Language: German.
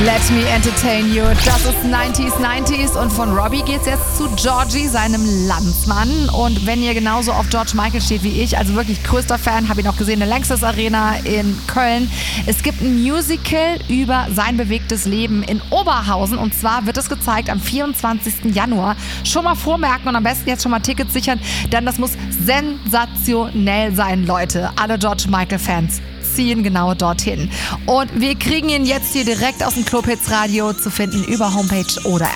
Let Me Entertain You. Das ist 90s und von Robbie geht's jetzt zu Georgie, seinem Landsmann. Und wenn ihr genauso auf George Michael steht wie ich, also wirklich größter Fan, habe ihn auch gesehen in der Lanxess Arena in Köln. Es gibt ein Musical über sein bewegtes Leben in Oberhausen und zwar wird es gezeigt am 24. Januar. Schon mal vormerken und am besten jetzt schon mal Tickets sichern, denn das muss sensationell sein, Leute. Alle George Michael Fans ziehen genau dorthin. Und wir kriegen ihn jetzt hier direkt aus dem Clubhits Radio zu finden über Homepage oder